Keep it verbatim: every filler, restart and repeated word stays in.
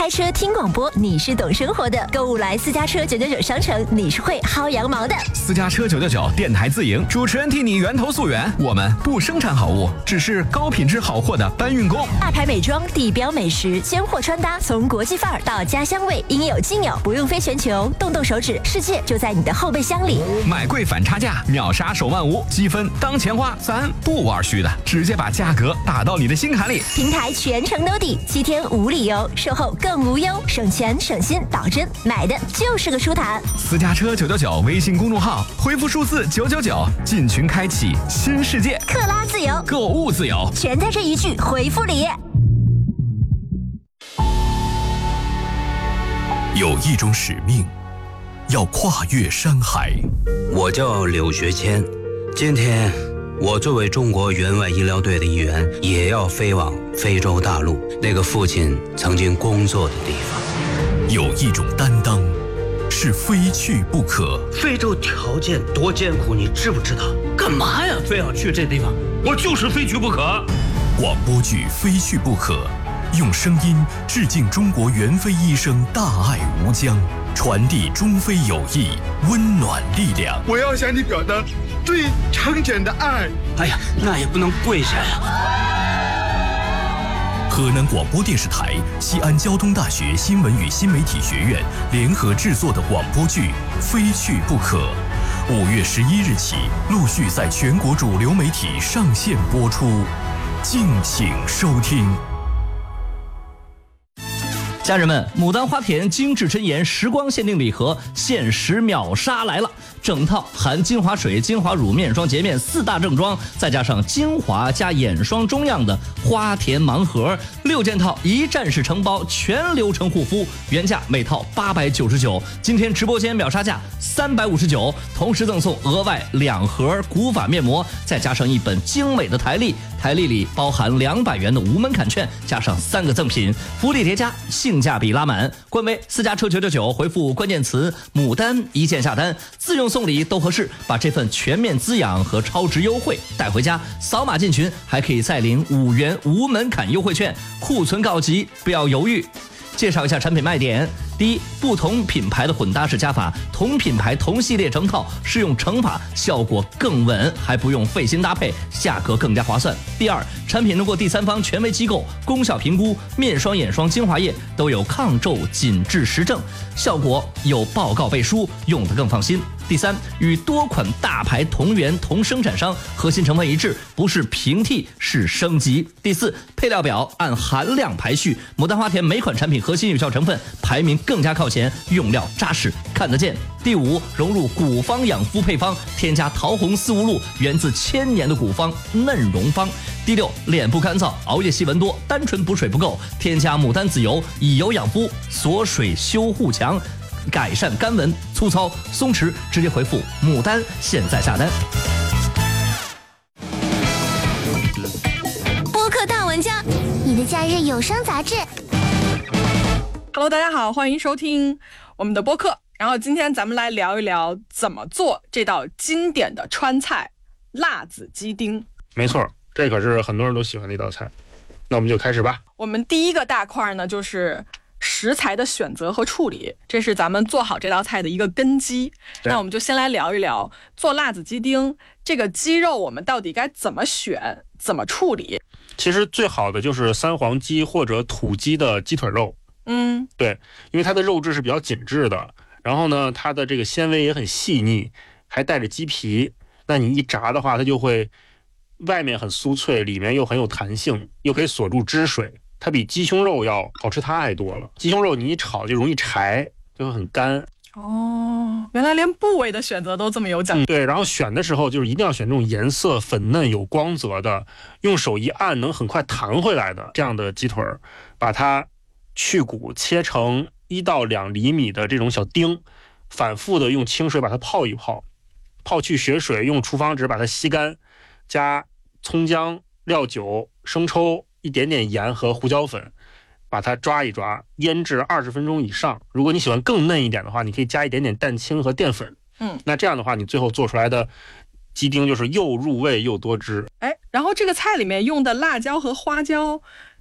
开车听广播，你是懂生活的；购物来私家车九九九商城，你是会薅羊毛的。 私家车九九九电台自营，主持人替你源头溯源。我们不生产好物，只是高品质好货的搬运工。 大牌美妆、地标美食、尖货穿搭，从国际范儿到家乡味，应有尽有，不用飞全球，动动手指，世界就在你的后备箱里。 买贵反差价，秒杀手万无，积分当钱花，咱不玩虚的，直接把价格打到你的心坎里。 平台全程兜底，七天无理由，售后更无忧，省钱省心，保真，买的就是个舒坦。 私家车九九九微信公众号，回复数字九九九，进群开启新世界， 克拉自由， 购物自由， 全在这一句回复里。 有一种使命，要跨越山海。 我叫柳学谦，今天我作为中国援外医疗队的一员，也要飞往非洲大陆，那个父亲曾经工作的地方。 有一种担当，是非去不可。 非洲条件多艰苦，你知不知道？干嘛呀？非要去这地方？我就是非去不可。 广播剧《非去不可》，用声音致敬中国援非医生大爱无疆，传递中非友谊，温暖力量。 我要向你表达最诚恳的爱。 哎呀，那也不能跪下呀。 河南广播电视台、西安交通大学新闻与新媒体学院联合制作的广播剧《非去不可》，五月十一日起陆续在全国主流媒体上线播出，敬请收听。 家人们，牡丹花田精致真颜时光限定礼盒限时秒杀来了！整套含精华水、精华乳、面霜、洁面四大正装，再加上精华加眼霜中样的花田盲盒，六件套一站式承包，全流程护肤，原价每套八百九十九，今天直播间秒杀价三百五十九，同时赠送额外两盒古法面膜，再加上一本精美的台历。台历里包含两百元的无门槛券，加上三个赠品，福利叠加，性价比拉满。官微私家车九九九，回复关键词牡丹一键下单，自用送礼都合适。把这份全面滋养和超值优惠带回家，扫码进群还可以再领五元无门槛优惠券。库存告急，不要犹豫。介绍一下产品卖点。第一，不同品牌的混搭式加法，同品牌同系列成套，适用乘法，效果更稳，还不用费心搭配，价格更加划算。第二，产品通过第三方权威机构功效评估，面霜、眼霜、精华液都有抗皱紧致实证，效果有报告背书，用得更放心。第三，与多款大牌同源同生产商，核心成分一致，不是平替是升级。第四，配料表按含量排序，牡丹花田每款产品核心有效成分排名更加靠前，用料扎实看得见。第五，融入古方养肤配方，添加桃红丝无露，源自千年的古方嫩溶方。第六，脸部干燥、熬夜细纹多，单纯补水不够，添加牡丹籽油，以油养肤，锁水修护强，改善干纹、粗糙、松弛。直接回复牡丹，现在下单。 播客大玩家， 你的假日有声杂志。 Hello， 大家好，欢迎收听我们的播客。然后今天咱们来聊一聊怎么做这道经典的川菜辣子鸡丁。 没错，这可是很多人都喜欢的一道菜。那我们就开始吧。 我们第一个大块呢，就是食材的选择和处理，这是咱们做好这道菜的一个根基。那我们就先来聊一聊做辣子鸡丁，这个鸡肉我们到底该怎么选，怎么处理。 其实最好的就是三黄鸡或者土鸡的鸡腿肉。 嗯， 对，因为它的肉质是比较紧致的，然后呢，它的这个纤维也很细腻，还带着鸡皮。那你一炸的话，它就会外面很酥脆，里面又很有弹性，又可以锁住汁水。它比鸡胸肉要好吃太多了。鸡胸肉你一炒就容易柴，就会很干。 哦，原来连部位的选择都这么有讲究。 嗯，对，然后选的时候就是一定要选这种颜色粉嫩有光泽的，用手一按能很快弹回来的这样的鸡腿，把它去骨切成一到两厘米的这种小丁，反复的用清水把它泡一泡，泡去血水，用厨房纸把它吸干，加葱姜、料酒、生抽、一点点盐和胡椒粉，把它抓一抓，腌制二十分钟以上。如果你喜欢更嫩一点的话，你可以加一点点蛋清和淀粉。 嗯， 那这样的话，你最后做出来的鸡丁就是又入味又多汁。 哎，然后这个菜里面用的辣椒和花椒